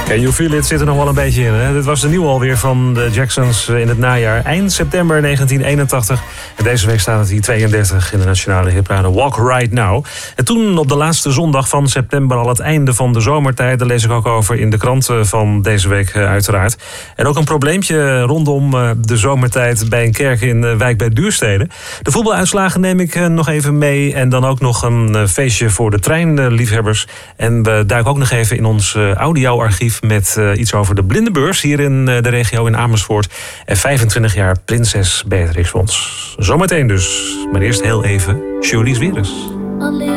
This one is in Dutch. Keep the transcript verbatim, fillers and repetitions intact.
Can You Feel It zit er nog wel een beetje in. Hè? Dit was de nieuwe alweer van de Jacksons in het najaar. Eind september negentien eenentachtig. En deze week staat het hier tweeëndertig in de nationale hitparade Walk Right Now. En toen op de laatste zondag van september al het einde van de zomertijd. Daar lees ik ook over in de kranten van deze week uiteraard. En ook een probleempje rondom de zomertijd bij een kerk in Wijk bij Duurstede. De voetbaluitslagen neem ik nog even mee. En dan ook nog een feestje voor de treinliefhebbers. En we duiken ook nog even in ons audioarchief met uh, iets over de blindenbeurs hier in uh, de regio in Amersfoort. En vijfentwintig jaar Prinses Beatrix Fons. Zometeen dus. Maar eerst heel even Shirley Sweres.